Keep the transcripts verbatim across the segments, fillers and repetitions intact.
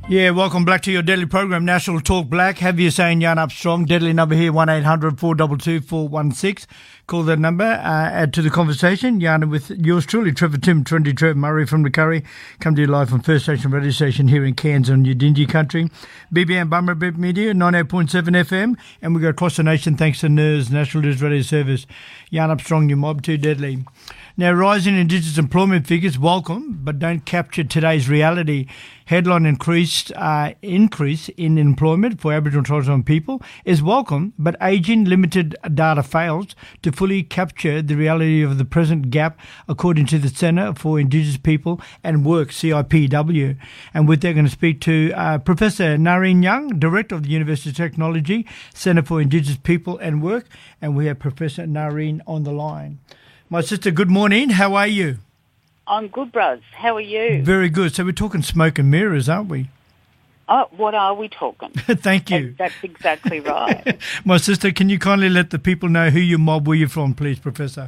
Yeah, welcome back to your Deadly program, National Talk Black. Have you saying Jan Armstrong. Deadly number here, one eight hundred four two two four one six. Call that number, uh, add to the conversation. Jan with yours truly, Trevor Tim, Trendy Trev Murray from the Curry. Come to you live from First Station Radio Station here in Cairns on Udingi Country. B B M Bummer Bip Media, ninety-eight point seven F M. And we go across the nation thanks to N E R S, National News Radio Service. Jan Armstrong, your mob too deadly. Now, rising Indigenous employment figures, welcome, but don't capture today's reality. Headline increased uh, increase in employment for Aboriginal and Torres Strait people is welcome, but ageing limited data fails to fully capture the reality of the present gap, according to the Centre for Indigenous People and Work, C I P W. And with that, we're going to speak to uh, Professor Nareen Young, Director of the University of Technology, Centre for Indigenous People and Work, and we have Professor Nareen on the line. My sister, good morning. How are you? I'm good, bros. How are you? Very good. So we're talking smoke and mirrors, aren't we? Oh, what are we talking? Thank you. That's exactly right. My sister, can you kindly let the people know who your mob, where you're from, please, Professor?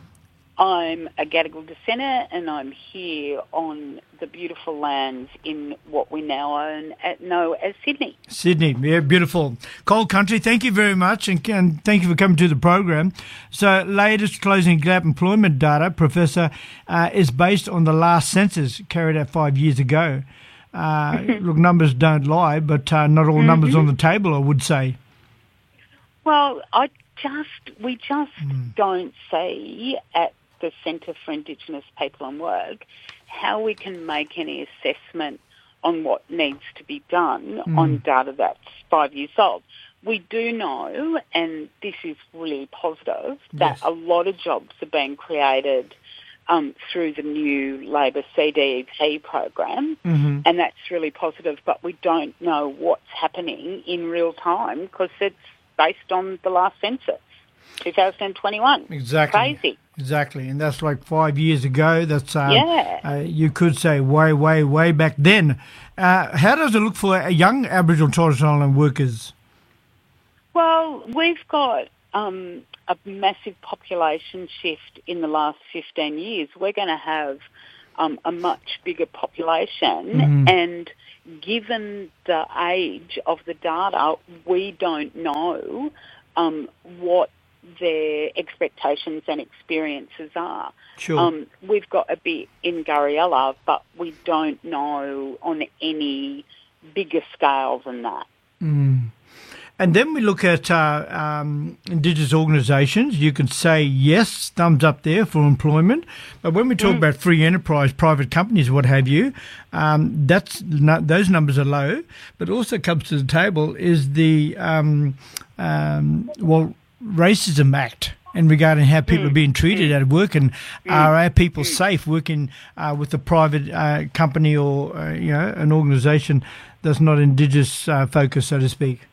I'm a Gadigal descender and I'm here on the beautiful lands in what we now own at, know as Sydney. Sydney, yeah, beautiful. Cold country, thank you very much and, and thank you for coming to the program. So, latest closing gap employment data, Professor, uh, is based on the last census carried out five years ago. Uh, look, numbers don't lie, but uh, not all mm-hmm. numbers on the table, I would say. Well, I just we just mm. don't see at the Centre for Indigenous People and Work how we can make any assessment on what needs to be done mm. on data that's five years old. We do know, and this is really positive, that yes. a lot of jobs are being created um, through the new Labor C D E P program, mm-hmm. and that's really positive, but we don't know what's happening in real time because it's based on the last census, two thousand twenty-one. Exactly. Crazy. Exactly, and that's like five years ago. That's um, yeah. uh, you could say way, way, way back then. Uh, how does it look for young Aboriginal and Torres Strait Island workers? Well, we've got um, a massive population shift in the last fifteen years. We're going to have um, a much bigger population, mm-hmm. and given the age of the data, we don't know um, what their expectations and experiences are. Sure. Um, we've got a bit in Gariella, but we don't know on any bigger scale than that. Mm. And then we look at uh, um, Indigenous organisations. You can say yes, thumbs up there for employment. But when we talk mm. about free enterprise, private companies, what have you, um, that's not, those numbers are low. But also comes to the table is the um, um, well. Racism Act and regarding how people mm. are being treated mm. at work and mm. are our people mm. safe working uh, with a private uh, company or uh, you know an organisation that's not Indigenous uh, focused, so to speak.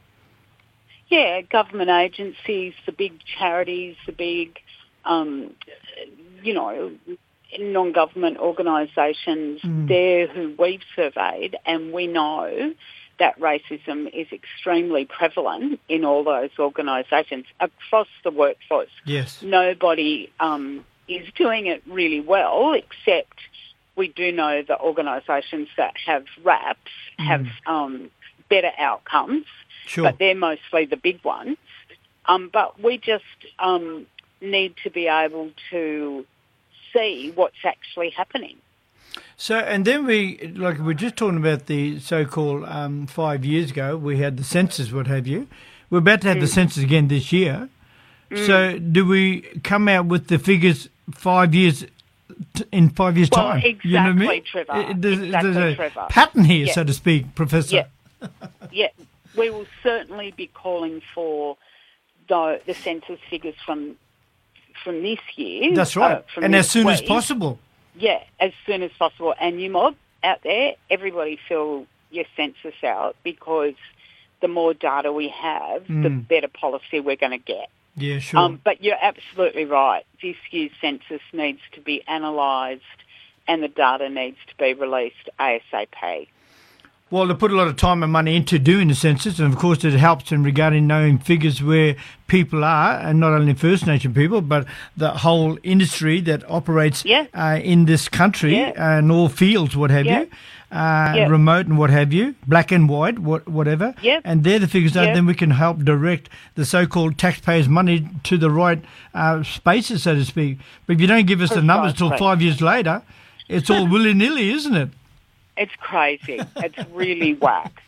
Yeah, government agencies, the big charities, the big um, you know non-government organisations, mm. they're who we've surveyed, and we know that racism is extremely prevalent in all those organisations across the workforce. Yes. Nobody um, is doing it really well, except we do know that organisations that have RAPs mm. have um, better outcomes, sure. but they're mostly the big ones. Um, but we just um, need to be able to see what's actually happening. So, and then we, like we're just talking about the so-called um, five years ago, we had the census, what have you. We're about to have mm. the census again this year. Mm. So do we come out with the figures five years, t- in five years' well, time? Exactly, you know what I mean? Trevor. There's, exactly, there's a Trevor. pattern here, yeah. so to speak, Professor. Yeah. yeah, we will certainly be calling for the, the census figures from from this year. That's right, uh, and as soon week. as possible. Yeah, as soon as possible. And you mob out there, everybody fill your census out because the more data we have, mm. the better policy we're going to get. Yeah, sure. Um, but you're absolutely right. This year's census needs to be analysed and the data needs to be released ASAP. Well, they put a lot of time and money into doing the census, and of course it helps in regarding knowing figures where people are, and not only First Nation people, but the whole industry that operates Yeah. uh, in this country, Yeah. and all fields, what have Yeah. you, uh, Yeah. remote and what have you, black and white, what, whatever. Yeah. And they're the figures that Yeah. then we can help direct the so-called taxpayers' money to the right uh, spaces, so to speak. But if you don't give us the numbers till Precisely. five years later, it's all willy-nilly, isn't it? It's crazy. It's really whack.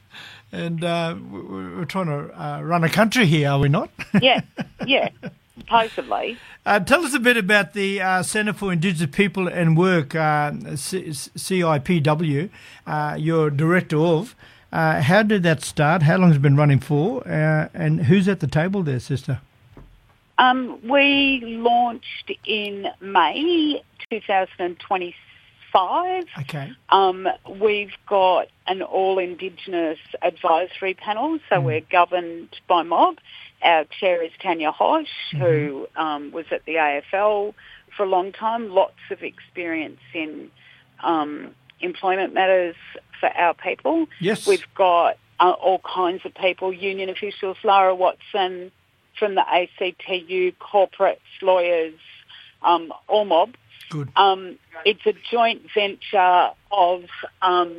And uh, we- we're trying to uh, run a country here, are we not? Yeah, yeah, supposedly. Uh, tell us a bit about the uh, Centre for Indigenous People and Work, uh, C- C I P W, uh, you're director of. Uh, how did that start? How long has it been running for? Uh, and who's at the table there, sister? Um, we launched in May twenty twenty-five. Okay. Um, we've got an all-Indigenous advisory panel, so Mm. we're governed by mob. Our chair is Tanya Hosh, Mm-hmm. who um, was at the A F L for a long time, lots of experience in um, employment matters for our people. Yes. We've got uh, all kinds of people, union officials, Lara Watson from the A C T U, corporates, lawyers, um, all mob. Good. Um, it's a joint venture of um,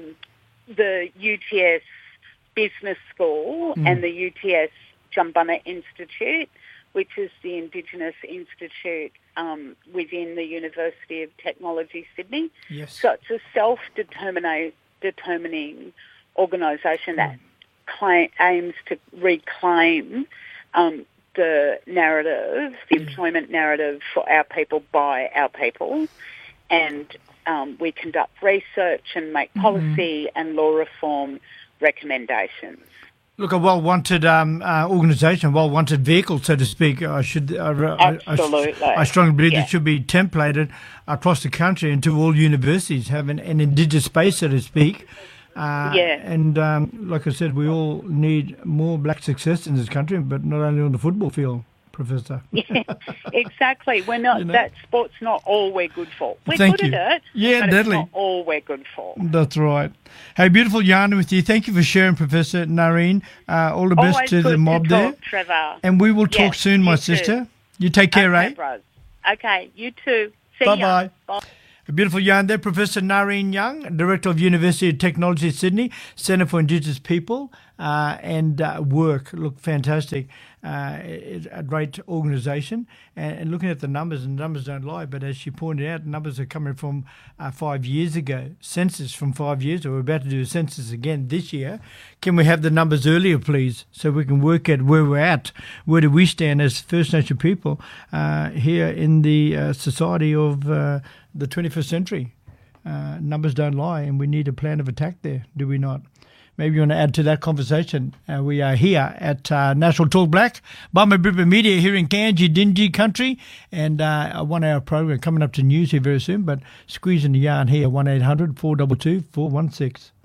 the U T S Business School Mm. and the U T S Jumbunna Institute, which is the Indigenous Institute um, within the University of Technology, Sydney. Yes. So it's a self-determining determining organisation that claim, aims to reclaim um, the narrative, the employment narrative for our people by our people, and um, we conduct research and make policy and law reform recommendations. Look, a well-wanted um, uh, organisation, well-wanted vehicle, so to speak. I should, I, I, Absolutely. I, I strongly believe Yeah. it should be templated across the country and to all universities, having an indigenous space, so to speak. Uh, Yeah. And um, like I said, we all need more black success in this country, but not only on the football field, Professor. Yeah, exactly. We're not. You know? That sport's not all we're good for. We're Thank good you. at it. Yeah, but deadly. It's not all we're good for. That's right. Hey, beautiful yarn with you. Thank you for sharing, Professor Nareen. Uh, all the best Always to good the mob to there. talk, Trevor. And we will talk Yeah, soon, my you too. sister. You take care, okay, eh? bros. Okay, you too. See Bye-bye. ya. Bye. A beautiful yarn there, Professor Nareen Young, Director of University of Technology, Sydney, Centre for Indigenous People uh, and uh, Work. Look, fantastic. Uh, it's a great organisation. And, and looking at the numbers, and the numbers don't lie, but as she pointed out, numbers are coming from uh, five years ago. Census from five years, or we're about to do a census again this year. Can we have the numbers earlier, please, so we can work at where we're at? Where do we stand as First Nation people uh, here in the uh, society of uh, the twenty-first century? Uh, numbers don't lie, and we need a plan of attack there, do we not? Maybe you want to add to that conversation. Uh, we are here at uh, National Talk Black, Bama Bibba Media here in Kanji, Dingy country, and uh, a one-hour program coming up to news here very soon, but squeezing the yarn here, one eight hundred four two two four one six.